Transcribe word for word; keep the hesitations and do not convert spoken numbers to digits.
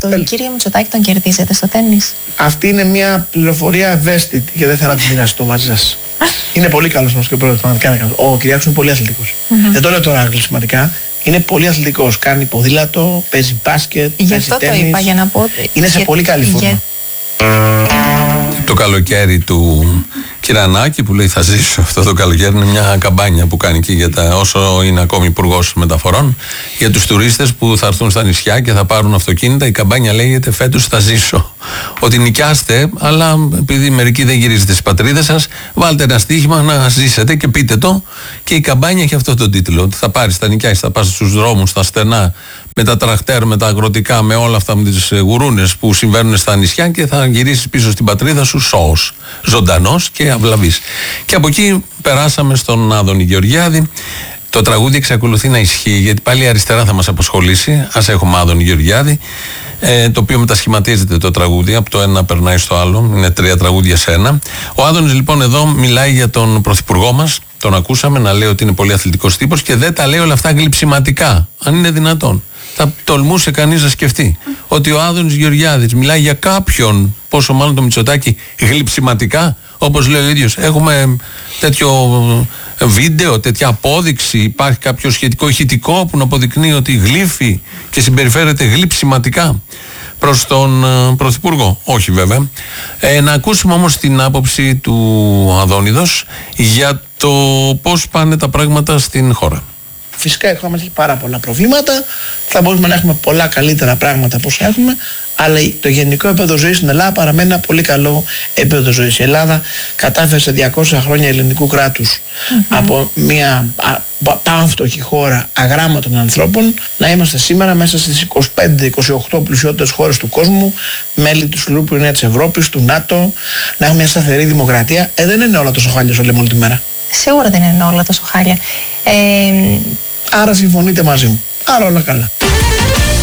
Τον κύριο Μητσοτάκη τον κερδίζετε στο τέννις? Αυτή είναι μια πληροφορία ευαίσθητη και δεν θέλω να την μοιραστώ μαζί σας. Είναι πολύ καλός μας και πρώτος. Ο Κυριάκος είναι πολύ αθλητικός. Mm-hmm. Δεν το λέω τώρα αγγλισματικά. Είναι πολύ αθλητικός. Κάνει ποδήλατο, παίζει μπάσκετ, Γι' παίζει αυτό τέννις. Το είπα για να πω. Είναι σε για... πολύ καλή φόρμα. Για... Το καλοκαίρι του Κυρανάκη που λέει θα ζήσω αυτό το καλοκαίρι είναι μια καμπάνια που κάνει και για τα, όσο είναι ακόμη υπουργός μεταφορών, για τους τουρίστες που θα έρθουν στα νησιά και θα πάρουν αυτοκίνητα. Η καμπάνια λέγεται φέτος θα ζήσω. Ότι νοικιάστε, αλλά επειδή μερικοί δεν γυρίζετε στις πατρίδες σας, βάλτε ένα στοίχημα να ζήσετε και πείτε το. Και η καμπάνια έχει αυτό το τίτλο. Ότι θα πάρεις, θα νοικιάσεις, θα πας στους δρόμους, στα στενά, με τα τραχτέρ, με τα αγροτικά, με όλα αυτά, με τις γουρούνες που συμβαίνουν στα νησιά και θα γυρίσεις πίσω στην πατρίδα σου σώος, ζωντανός και αυλαβής. Και από εκεί περάσαμε στον Άδωνη Γεωργιάδη. Το τραγούδι εξακολουθεί να ισχύει, γιατί πάλι η αριστερά θα μας απασχολήσει. Ας έχουμε Άδωνη Γεωργιάδη, ε, το οποίο μετασχηματίζεται το τραγούδι, από το ένα περνάει στο άλλο, είναι τρία τραγούδια σε ένα. Ο Άδωνης λοιπόν εδώ μιλάει για τον πρωθυπουργό μας, τον ακούσαμε να λέει ότι είναι πολύ αθλητικός τύπος και δεν τα λέει όλα αυτά γλυψιματικά, αν είναι δυνατόν. Θα τολμούσε κανείς να σκεφτεί ότι ο Άδωνης Γεωργιάδης μιλάει για κάποιον, πόσο μάλλον το Μητσοτάκη, γλυψιματικά, όπως λέει ο ίδιος. Έχουμε τέτοιο βίντεο, τέτοια απόδειξη, υπάρχει κάποιο σχετικό ηχητικό που να αποδεικνύει ότι γλύφει και συμπεριφέρεται γλυψιματικά προς τον uh, Πρωθυπουργό? Όχι βέβαια. Ε, να ακούσουμε όμως την άποψη του Αδόνιδος για το πώς πάνε τα πράγματα στην χώρα. Φυσικά η χώρα μας έχει πάρα πολλά προβλήματα, θα μπορούμε να έχουμε πολλά καλύτερα πράγματα από όσα έχουμε, αλλά το γενικό επίπεδο ζωής στην Ελλάδα παραμένει ένα πολύ καλό επίπεδο ζωής. Η Ελλάδα κατάφερε σε διακόσια χρόνια ελληνικού κράτους mm-hmm. από μια πανφτωχή χώρα αγράμματων ανθρώπων να είμαστε σήμερα μέσα στις είκοσι πέντε είκοσι οκτώ πλουσιότερες χώρες του κόσμου, μέλη του Σλού που είναι της Ευρώπης, του ΝΑΤΟ, να έχουμε μια σταθερή δημοκρατία. Ε, δεν είναι όλα τόσο χάλια όσο λέμε όλη τη μέρα. Σίγουρα δεν είναι όλα τόσο χάλια. Ε... Άρα συμφωνείτε μαζί μου. Άρα όλα καλά.